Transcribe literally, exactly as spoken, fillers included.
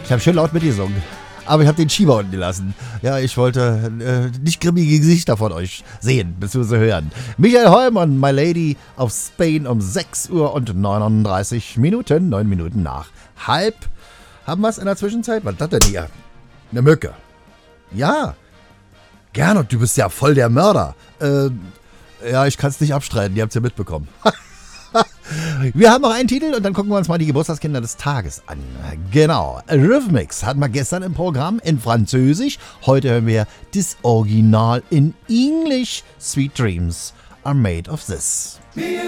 Ich habe schön laut mitgesungen. Aber ich habe den Schieber unten gelassen. Ja, ich wollte äh, nicht grimmige Gesichter von euch sehen, bzw. hören. Michael Holm und My Lady auf Spain um sechs Uhr und neununddreißig Minuten, neun Minuten nach halb. Haben wir es in der Zwischenzeit? Was ist das denn hier? Eine Mücke. Ja. Gernot, du bist ja voll der Mörder. Äh, ja, ich kann es nicht abstreiten, ihr habt es ja mitbekommen. Wir haben noch einen Titel und dann gucken wir uns mal die Geburtstagskinder des Tages an. Genau, Rhythmix hatten wir gestern im Programm in Französisch. Heute hören wir das Original in English. Sweet Dreams are made of this. Me